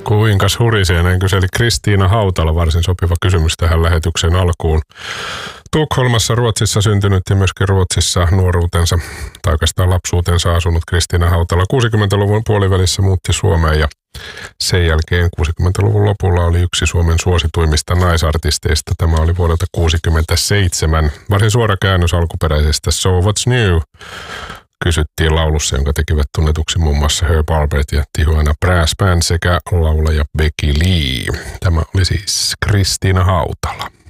Kuinkas hurisee, näin kyseli Kristiina Hautala, varsin sopiva kysymys tähän lähetyksen alkuun. Tukholmassa Ruotsissa syntynyt ja myöskin Ruotsissa nuoruutensa tai oikeastaan lapsuutensa asunut Kristiina Hautala 60-luvun puolivälissä muutti Suomeen ja sen jälkeen 60-luvun lopulla oli yksi Suomen suosituimmista naisartisteista. Tämä oli vuodelta 1967. Varsin suora käännös alkuperäisestä So What's New kysyttiin laulussa, jonka tekivät tunnetuksi muun muassa Herb Alpert ja Tijuana Brass Band sekä laulaja Becky Lee. Tämä oli siis Kristiina Hautala.